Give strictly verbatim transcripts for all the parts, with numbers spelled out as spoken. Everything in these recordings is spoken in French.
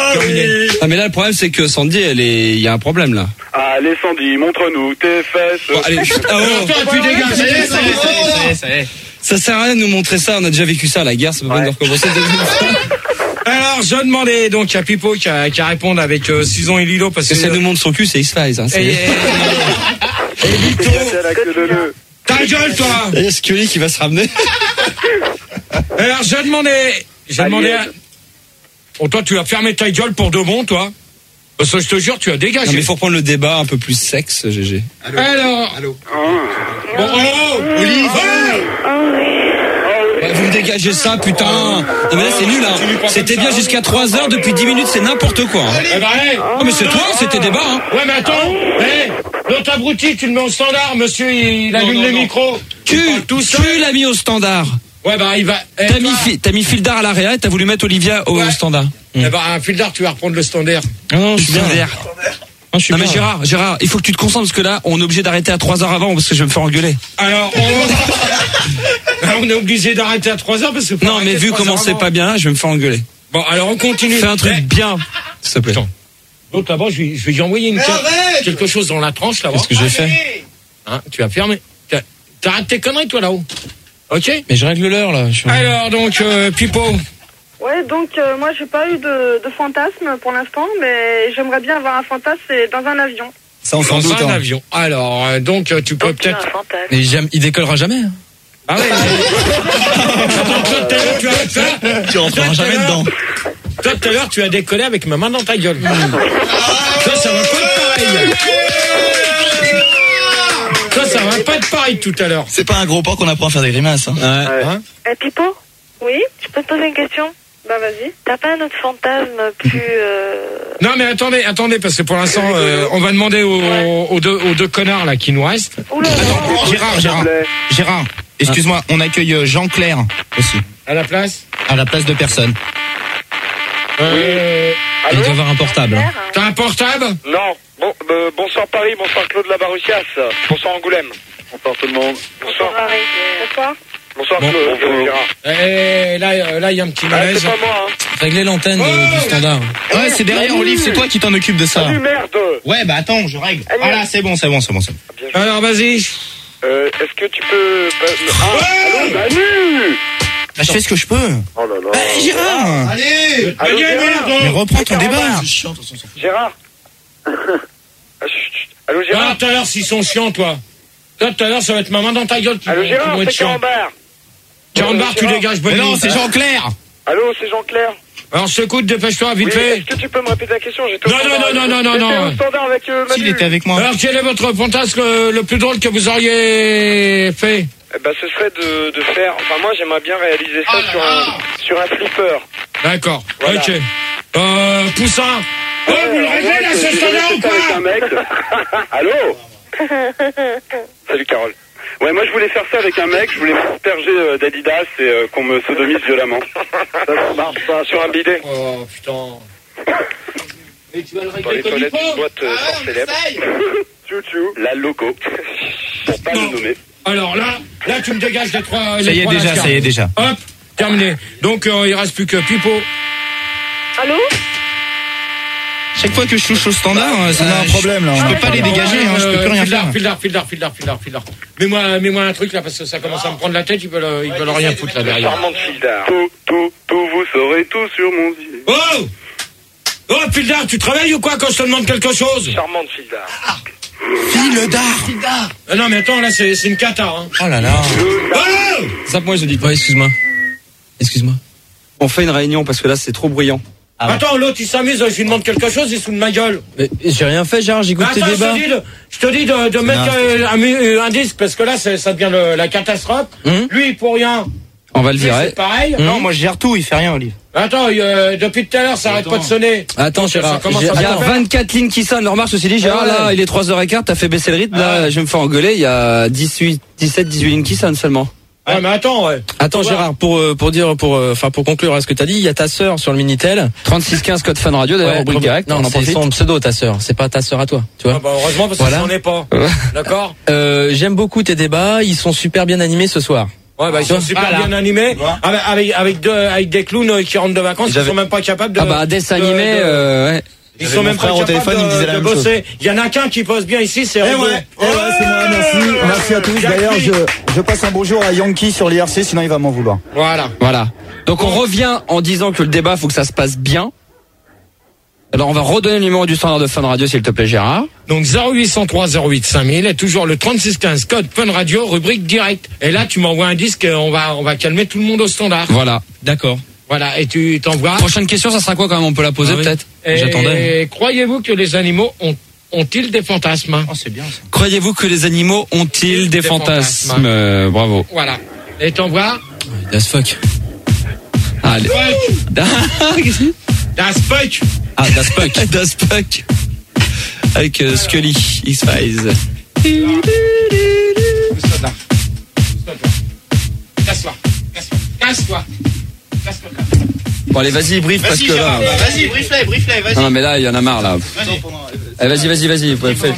terminé. Ah mais là le problème c'est que Sandy, elle est, il y a un problème là. Allez Sandy, montre-nous tes fesses. Bon, allez, chut, ah, oh. Toi, tu dégages. Ça y est, ça y est, ça y est, ça y est. Ça sert à rien de nous montrer ça, on a déjà vécu ça à la guerre, ça peut pas nous recommencer. Alors, je demandais donc à Pipo qui a, qui a répondu avec euh, Sison et Lilo parce que si elle nous montre son cul, c'est X-Files. Hein, et, et, et Vito, ta gueule toi. Il y a Scully qui va se ramener. Alors, je demandais, j'ai demandé à... Oh, toi, tu as fermé ta gueule pour de bon, toi. Parce que je te jure, tu as dégagé. Non, mais il faut prendre le débat un peu plus sexe, G G. Allô. Alors. Allô. Bon, oh, Olive. Ouais, vous me dégagez ça, putain. Non, mais là, c'est nul, hein. C'était bien jusqu'à trois heures, depuis dix minutes, c'est n'importe quoi. Hein. Eh ben, hey. Oh, mais c'est toi, c'était débat, hein. Ouais, mais attends. Hé, l'autre abruti, tu le mets au standard, monsieur, il allume les micros. Tu, tu l'as mis au standard. Ouais, bah, il va. Eh, t'as mis, fi, t'as mis Fildar à l'arrière et t'as voulu mettre Olivia au ouais. standard. Eh ben, un Fildar, tu vas reprendre le standard. Non, non, je suis bien. Non, je suis non mais Gérard, Gérard, il faut que tu te concentres parce que là, on est obligé d'arrêter à trois heures avant parce que je vais me faire engueuler. Alors, on, on est obligé d'arrêter à trois heures parce que... Non, mais vu comment c'est pas bien là, je vais me faire engueuler. Bon, alors on continue. Fais un truc mais... bien, s'il te plaît. Donc là-bas, je vais, je vais y envoyer une ca- quelque chose dans la tranche là-bas. Qu'est-ce que j'ai fait hein, tu as fermé. T'as, t'arrêtes tes conneries toi là-haut. Ok. Mais je règle l'heure là. Je suis... Alors donc, euh, Pipo. Ouais, donc euh, moi j'ai pas eu de, de fantasme pour l'instant, mais j'aimerais bien avoir un fantasme, c'est dans un avion. Ça on s'en doute. Dans un hein. avion. Alors euh, donc euh, tu peux donc, peut-être. Mais jamais, il décollera jamais. Hein. Ah ouais. Tu vas faire. Tu rentreras jamais dedans. Toi tout à l'heure tu as décollé avec ma main dans ta gueule. Ça, ça va pas être pareil. Ça, ça va pas être pareil tout à l'heure. C'est pas un gros porc qu'on apprend à faire des grimaces. Hein. Ouais. Hein eh, Pipo ? Oui ? Je peux te poser une question ? Bah vas-y. T'as pas un autre fantasme plus... Euh... Non mais attendez, attendez, parce que pour l'instant, euh, on va demander aux, ouais. aux, deux, aux deux connards là qui nous restent. Oula, attends, Gérard, Gérard, Gérard, excuse-moi, on accueille Jean-Claire aussi. À la place ? À la place de personne. Euh... Il doit avoir un portable. Hein. T'as un portable ? Non. Bon, euh, bonsoir Paris, bonsoir Claude Lavarussias, bonsoir Angoulême. Bonsoir tout le monde. Bonsoir. Bonsoir. Bonsoir bon, Claude. Bon, Gérard. Et là, là, il y a un petit malaise. Ah, c'est pas moi, hein. Réglez l'antenne oh du standard. Ouais, c'est derrière, Olive, c'est toi qui t'en occupe de ça. Salut, merde. Ouais, bah attends, je règle. Voilà, c'est bon, c'est bon, c'est bon, c'est bon. Alors, vas-y. Euh, est-ce que tu peux... Ah, allô, Manu. Bah, je fais ce que je peux. Oh là là. Bah, Gérard. Allez. Allô, Gérard. Mais reprends ton débat. Gérard. Allô, Gérard. Ah, tout à l'heure, s'ils sont chiants, toi. Toi, tout à l'heure, ça va être ma main dans ta gueule. Allô, Gérard, c'est Carambar. Carambar, tu dégages, bonne. Mais non, c'est Jean-Claire. Allô, c'est Jean-Claire. Alors, je t'écoute, dépêche-toi, vite oui, fait. Est-ce que tu peux me répéter la question? J'étais non, non, non, non, non, non, non. au standard avec euh, Manu. S'il était avec moi. Alors, quel est votre fantasme le, le plus drôle que vous auriez fait? Eh ben, ce serait de, de faire... Enfin, moi, j'aimerais bien réaliser ça ah, sur, un, sur un flipper. D'accord, voilà. Ok. Euh, Poussin. Oh, vous le réglez, là, ce standard ou pas? Un mec. Allô. Salut, Carole. Ouais, moi je voulais faire ça avec un mec, je voulais m'asperger euh, d'Adidas et euh, qu'on me sodomise violemment. Ça, ça marche pas sur un bidet. Oh putain. Mais tu vas le Dans régler les comme il toilettes faut. d'une boîte euh, fort célèbre. Tchou-tchou, la loco. Pour pas bon. le nommer. Alors là, là tu me dégages les trois. Ça les y est trois déjà, lascars. ça y est déjà. Hop, terminé. Donc euh, il reste plus que Pipo. Allô? Chaque fois que je touche au standard, bah, ça a un problème là. Je peux pas les dégager, hein, je peux plus rien faire. Fildar, Fildar, Fildar, Fildar, Fildar. Mets-moi, mets-moi un truc là parce que ça commence à me prendre la tête. Ils veulent, ils veulent rien foutre là derrière. Charmante Fildar. Tout, tout, tout, vous saurez tout sur mon zier. Oh, oh Fildar, tu travailles ou quoi quand je te demande quelque chose? Charmante Fildar. Fildar. Ah non mais attends là c'est, c'est une cata. Hein. Oh là là. Oh ça moi je dis. Ouais, excuse-moi. Excuse-moi. On fait une réunion parce que là c'est trop bruyant. Ah ouais. Attends, l'autre il s'amuse, je lui demande quelque chose, il se fout de ma gueule. Mais j'ai rien fait, Gérard, j'écoute tes débats. Je te dis de, je te dis de, de mettre euh, un, un disque parce que là c'est, ça devient le, la catastrophe. Hum? Lui pour rien. On va le virer. C'est pareil. Hum? Non, moi je gère tout, il fait rien, Olive. Attends, euh, depuis tout à l'heure ça arrête pas de sonner. Attends, Gérard, il y a vingt-quatre lignes qui sonnent. Remarque, ceci dit, Gérard, ah ouais. Là il est trois heures quinze, t'as fait baisser le rythme, ah là ouais. Je vais me faire engueuler, il y a dix-huit, dix-sept, dix-huit lignes qui sonnent seulement. Ouais, ouais mais attends, ouais. Attends, Gérard, pour pour dire pour enfin pour conclure à ce que t'as dit, il y a ta sœur sur le Minitel, trente-six quinze code Fun Radio d'ailleurs, rubrique direct. Non, on en c'est son pseudo ta sœur, c'est pas ta sœur à toi, tu vois. Ah bah heureusement parce que voilà. J'en ai pas. D'accord. Euh, j'aime beaucoup tes débats, ils sont super bien animés ce soir. Ouais, bah, ils sont super Voilà. bien animés. Avec, avec, avec, deux, avec des clowns qui rentrent de vacances, ils J'avais- sont même pas capables de. Ah bah, dessin de- animé, de- euh, ouais. Ils J'avais sont mon même pas frère au capables téléphone, il me disait la de, de même chose. bosser. Il y en a qu'un qui bosse bien ici, c'est Rigo. ouais, eh ouais, c'est moi, merci. Merci à tous. D'ailleurs, je, je passe un bonjour à Yankee sur l'I R C, sinon il va m'en vouloir. Voilà. Voilà. Donc, on revient en disant que le débat, faut que ça se passe bien. Alors, on va redonner le numéro du standard de Fun Radio, s'il te plaît, Gérard. Donc zéro huit cent trois zéro huit cinq mille et toujours le trente-six quinze code Fun Radio, rubrique direct. Et là, tu m'envoies un disque, on va, on va calmer tout le monde au standard. Voilà. D'accord. Voilà. Et tu t'envoies. Prochaine question, ça sera quoi quand même? On peut la poser Ah oui. peut-être? Et J'attendais. croyez-vous que les animaux ont, ont-ils des fantasmes? Oh, c'est bien ça. Croyez-vous que les animaux ont-ils des Des fantasmes? fantasmes. Euh, Bravo. Voilà. Et t'envoies. Das fuck. Allez. Das Fuck. Ah, Das Fuck. Das Fuck. Avec euh, Scully, X-Files. Casse-toi. Casse-toi. Casse-toi. Casse-toi. Bon, allez, vas-y, brief, parce Vas-y, que Gérard, là. vas-y, brief-les, brief-les, vas-y. Non, non, mais là, il y en a marre, là. Vas-y. Allez, vas-y, vas-y, vas-y. ouais, fais.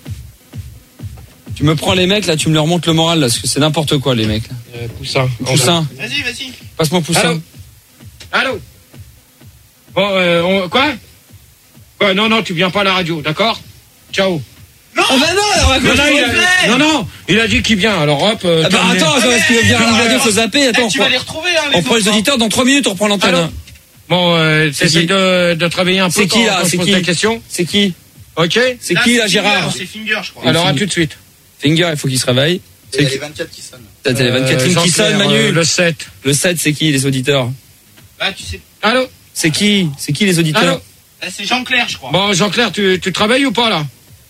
Tu me prends les mecs, là, tu me leur remontes le moral, là, parce que c'est n'importe quoi, les mecs. Là. Euh, Poussin. Poussin. Vas-y, vas-y. Passe-moi Poussin. Allô. Allô. Bon, euh, on, quoi? Ouais, non, non, tu viens pas à la radio, d'accord? Ciao. Ah bah non, alors, Non, non, il a, non, non, il a dit qu'il vient, alors hop. Euh, Ah bah terminé. attends, attends, est-ce qu'il veut venir à la radio? Faut zapper, attends. Eh, tu vas les retrouver, hein, les On prend les autres, hein. auditeurs dans trois minutes, on reprend l'antenne. Allô. Bon, euh, C'est t'essaies qui de, de travailler un peu. C'est qui, quand- là? quand je C'est pose qui ta question. C'est qui? Ok. C'est Là, qui, là, c'est Gérard? Finger, C'est Finger, je crois. Alors à Finger. tout de suite. Finger, il faut qu'il se réveille. Il y a les vingt-quatre qui sonnent. T'as t'as les vingt-quatre Euh, lignes qui Jean-Claire, sonnent, Manu. euh, le sept. Le sept, c'est qui, les auditeurs? Là, tu sais. Allô. C'est qui? C'est qui, les auditeurs? Allô. Là, c'est Jean-Claire, je crois. Bon, Jean-Claire, tu, tu travailles ou pas là?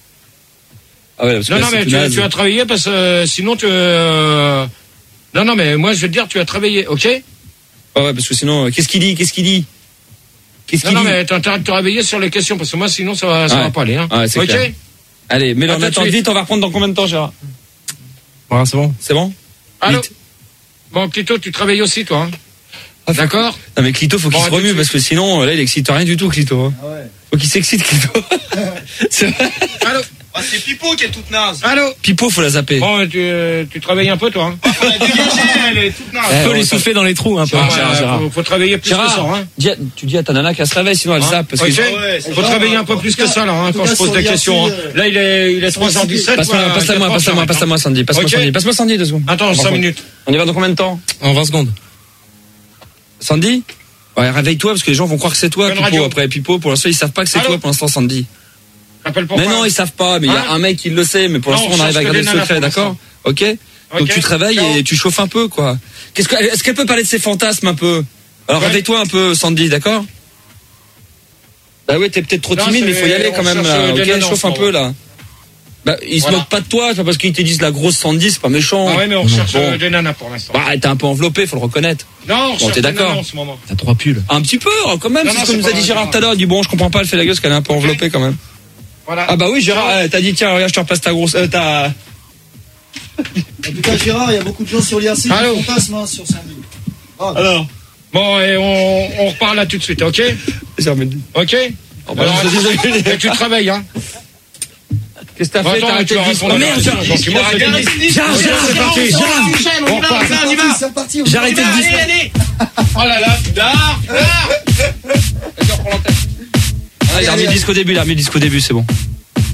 Ah ouais, parce que Non, là, non, c'est mais tout tu, naze. tu as travaillé parce que euh, sinon tu. Euh... Non, non, mais moi je veux te dire, tu as travaillé, ok? Ouais, ouais, parce que sinon, euh, qu'est-ce qu'il dit? Qu'est-ce qu'il dit? Qu'est-ce Non, qu'il non, dit? mais t'as intérêt de te réveiller sur les questions parce que moi sinon ça va, ça Ouais. va pas aller, hein. Ouais, c'est ok? clair. Allez, mets-le À en tout de attente suite. vite, on va reprendre dans combien de temps, Gérard? Ouais, c'est bon. C'est bon? Allô? Vite. Bon, Clito, tu travailles aussi, toi, hein? Ah, faut- D'accord? Non, mais Clito, faut qu'il Bon, se à tout de remue, suite. parce que sinon, euh, là, il excite rien du tout, Clito. Hein. Ah ouais. Faut qu'il s'excite, Clito. C'est vrai. Allô? Ah, c'est Pipo qui est toute naze. Allô? Pipo, faut la zapper. Bon, tu, euh, tu travailles un peu, toi, hein? Faut la dégager, elle est toute naze. Eh, Faut on les s'en- souffler dans les trous, un peu. Ah, Gérard, euh, Gérard. Faut, faut travailler plus que ça, hein? dis à- tu dis à ta nana qu'elle se réveille, sinon elle Hein? zappe. Parce Ok? que... ouais, c'est Faut genre, travailler un peu en plus tout que cas- ça, là, hein, en quand tout je cas, pose sur des l'I R C, questions. hein. euh, Là, il est, il est trois heures dix-sept. Passe-moi, quoi, passe-la moi, quatre passe-la moi, heures passe-la moi, Sandy. Passe-moi Ok. Sandy. Passe-moi Sandy, deux secondes. Attends, cinq minutes. On y va dans combien de temps? En vingt secondes. Sandy? Ouais, réveille-toi, parce que les gens vont croire que c'est toi, Bonne Pipo. radio. Après, Pipo, pour l'instant, ils savent pas que c'est Allô toi, pour l'instant, Sandy. Rappelle pourquoi. Mais non, ils savent pas, mais il y Hein a un mec qui le sait, mais pour Non, l'instant, on on arrive cherche à que garder des le nanas secret, pour d'accord? Ok? Donc Ok. tu travailles Ciao. et tu chauffes un peu, quoi. Qu'est-ce que, est-ce qu'elle peut parler de ses fantasmes un peu? Alors Ouais. réveille-toi un peu, Sandy, d'accord? Bah oui, t'es peut-être trop Non, timide, mais il faut y c'est- aller on quand même, cherche là. des Ok, nanas en chauffe ce un peu, moment. là. Bah, ils se Voilà. moquent pas de toi, c'est pas parce qu'ils te disent la grosse Sandy, c'est pas méchant. Ah ouais, mais on cherche Bon. euh, des nanas pour l'instant. Bah, t'es un peu enveloppé, faut le reconnaître. Non, on Bon, cherche t'es des d'accord. nanas en ce moment. T'as trois pulls. Un petit peu, hein, quand même, Non, c'est non, ce que c'est nous a pas dit vrai, Gérard c'est tout à l'heure. Il dit bon, je comprends pas, elle fait la gueule parce qu'elle est un peu enveloppée quand même. Voilà. Ah bah oui, Gérard, euh, t'as dit tiens, regarde, je te repasse ta grosse, euh, ta. En tout cas, Gérard, il y a beaucoup de gens sur l'I R C qui Allô. fantasment hein, sur Sandy. Ah, Alors. Bon, et on, on repart là tout de suite, ok? J'ai remis le- Ok? bah, Alors, je suis désolé. et tu travailles, hein? Qu'est-ce que t'as fait? Attends, T'as arrêté tu de vas disque. répondre Oh à merde, la Gérard, question. Donc, moi, c'est Gérard, fini. Gérard, Ok, Gérard, c'est Gérard, parti. Gérard. On On repart. on y va. c'est reparti. on J'ai y va. arrêté le disque. Allez, allez. Oh là là, Fudard, Fudard. Ah, il a remis le disque au début, il a remis le disque au début, c'est bon.